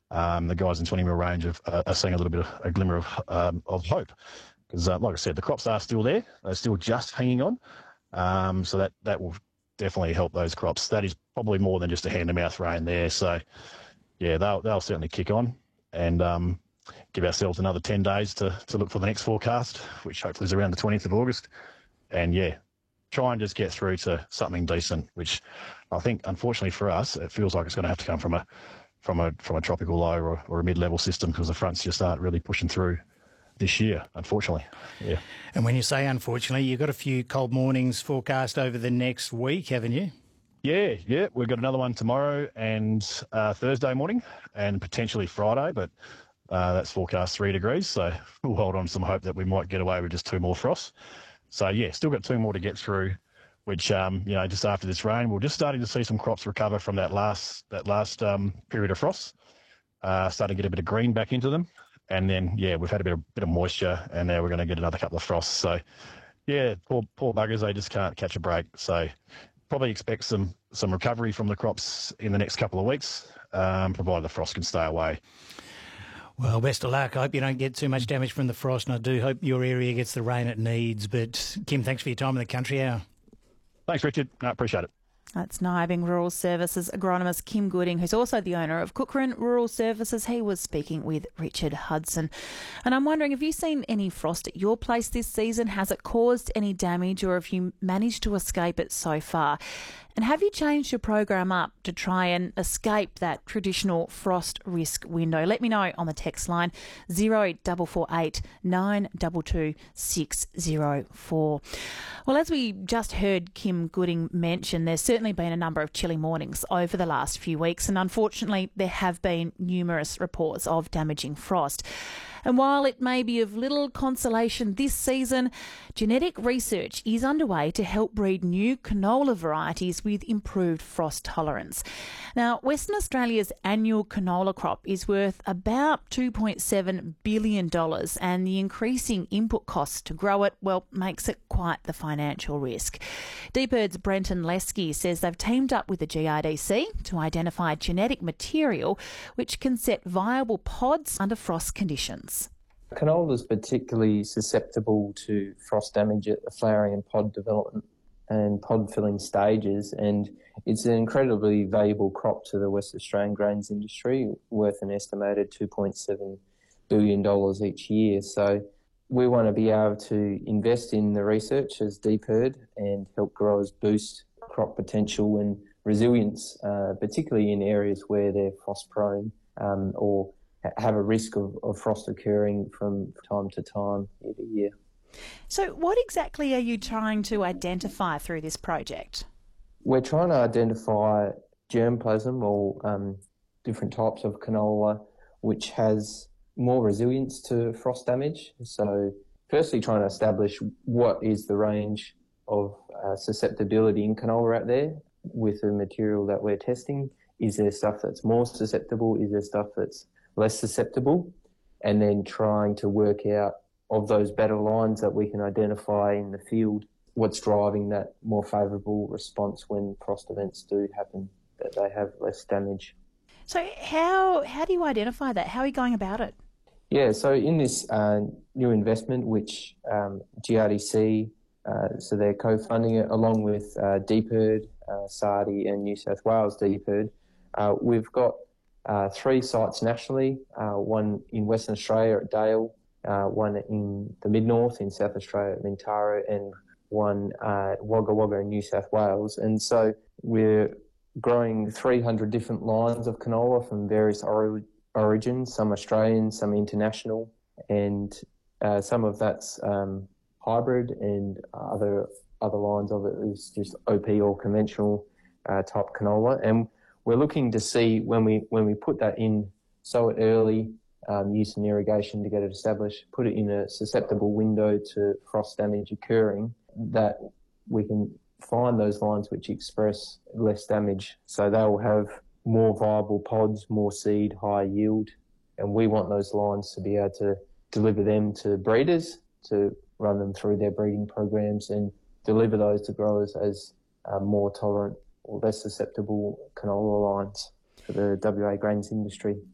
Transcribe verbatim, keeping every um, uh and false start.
um, the guys in twenty mil range have, uh, are seeing a little bit of a glimmer of um, of hope. Because, uh, like I said, the crops are still there. They're still just hanging on. Um, so that, that will definitely help those crops. That is probably more than just a hand-to-mouth rain there. So, yeah, they'll, they'll certainly kick on and um, give ourselves another ten days to, to look for the next forecast, which hopefully is around the twentieth of August. And, yeah, try and just get through to something decent, which I think, unfortunately for us, it feels like it's going to have to come from a from a, from a tropical low or, or a mid-level system because the fronts just aren't really pushing through this year, unfortunately. Yeah. And when you say unfortunately, you've got a few cold mornings forecast over the next week, haven't you? Yeah, yeah. We've got another one tomorrow and uh, Thursday morning and potentially Friday, but uh, that's forecast three degrees. So we'll hold on to some hope that we might get away with just two more frosts. So, yeah, still got two more to get through, which, um, you know, just after this rain, we're just starting to see some crops recover from that last that last um, period of frost, uh, starting to get a bit of green back into them. And then, yeah, we've had a bit of, bit of moisture, and now we're going to get another couple of frosts. So, yeah, poor, poor buggers, they just can't catch a break. So probably expect some, some recovery from the crops in the next couple of weeks, um, provided the frost can stay away. Well, best of luck. I hope you don't get too much damage from the frost, and I do hope your area gets the rain it needs. But, Kim, thanks for your time in the Country Hour. Thanks, Richard. No, appreciate it. That's Nyabing Rural Services agronomist Kim Gooding, who's also the owner of Cookeran Rural Services. He was speaking with Richard Hudson. And I'm wondering, have you seen any frost at your place this season? Has it caused any damage, or have you managed to escape it so far? And have you changed your program up to try and escape that traditional frost risk window? Let me know on the text line zero four four eight nine two two six zero four. Well, as we just heard Kim Gooding mention, there's certainly been a number of chilly mornings over the last few weeks, and unfortunately there have been numerous reports of damaging frost. And while it may be of little consolation this season, genetic research is underway to help breed new canola varieties with improved frost tolerance. Now, Western Australia's annual canola crop is worth about two point seven billion dollars, and the increasing input costs to grow it, well, makes it quite the financial risk. DeepErd's Brenton Lesky says they've teamed up with the G R D C to identify genetic material which can set viable pods under frost conditions. Canola is particularly susceptible to frost damage at the flowering and pod development and pod filling stages, and it's an incredibly valuable crop to the West Australian grains industry, worth an estimated two point seven billion dollars each year. So we want to be able to invest in the research as DeepErd and help growers boost crop potential and resilience, uh, particularly in areas where they're frost prone um, or have a risk of, of frost occurring from time to time, year to year. So what exactly are you trying to identify through this project? We're trying to identify germplasm or um, different types of canola which has more resilience to frost damage. So firstly, trying to establish what is the range of uh, susceptibility in canola out there with the material that we're testing. Is there stuff that's more susceptible? Is there stuff that's less susceptible? And then trying to work out, of those better lines that we can identify in the field, what's driving that more favourable response when frost events do happen, that they have less damage. So how how do you identify that? How are you going about it? Yeah, so in this uh, new investment, which um, G R D C, uh, so they're co-funding it along with uh, DeepErd, uh, S A R D I and New South Wales DeepErd, uh, we've got uh, three sites nationally, uh, one in Western Australia at Dale, uh, one in the mid-north in South Australia at Mintara, and one uh, Wagga Wagga in New South Wales. And so we're growing three hundred different lines of canola from various ori- origins, some Australian, some international, and uh, some of that's um, hybrid, and other other lines of it is just O P or conventional uh, type canola. And we're looking to see when we when we put that in, sow it early, um, use some irrigation to get it established, put it in a susceptible window to frost damage occurring, that we can find those lines which express less damage. So they will have more viable pods, more seed, higher yield, and we want those lines to be able to deliver them to breeders to run them through their breeding programs and deliver those to growers as uh, more tolerant or less susceptible canola lines for the W A grains industry.